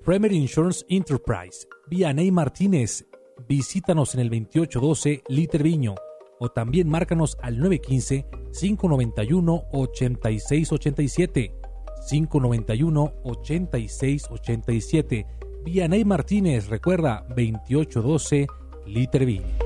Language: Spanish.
Premier Insurance Enterprise, Vianey Martínez. Visítanos en el 2812 Liter Viño o también márcanos al 915-591-8687. 591-8687. Vianey Martínez, recuerda, 2812 Liter Viño.